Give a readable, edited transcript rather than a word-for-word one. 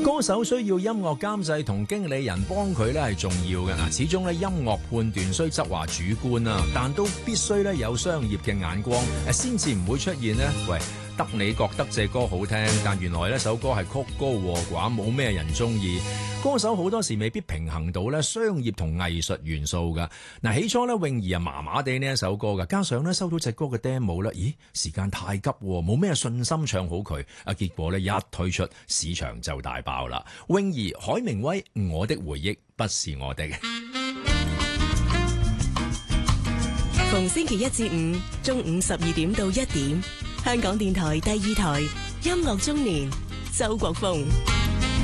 歌手需要音樂監製同經理人幫佢咧係重要嘅嗱，始終咧音樂判斷雖則話主觀啊，但都必須咧有商業嘅眼光，先至唔會出現呢。喂，得你覺得隻歌好聽，但原來呢首歌係曲高和寡，冇咩人中意。歌手好多時未必平衡到咧商業同藝術元素噶。嗱，起初咧泳兒啊麻麻地呢一首歌噶，加上咧收到隻歌嘅 demo 咧，咦時間太急，冇咩信心唱好佢，結果咧一推出市場就大爆啦。泳兒海明威，我的回憶不是我的。 逢星期一至五中午12點到1點，香港電台第2台音樂中年，周國峰。